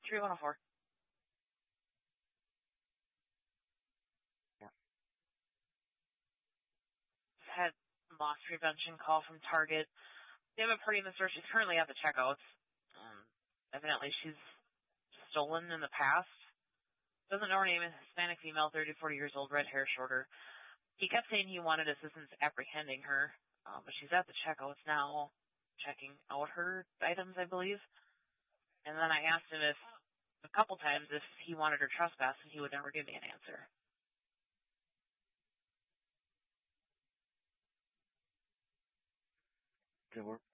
3104. Yeah. Had loss prevention call from Target. They have a party in the store. She's currently at the checkouts. Evidently she's stolen in the past. Doesn't know her name. Hispanic female, 30 to 40 years old, red hair, shorter. He kept saying he wanted assistance apprehending her, but she's at the checkouts now, checking out her items, I believe. And then I asked him a couple times if he wanted her trespass, and he would never give me an answer. Okay,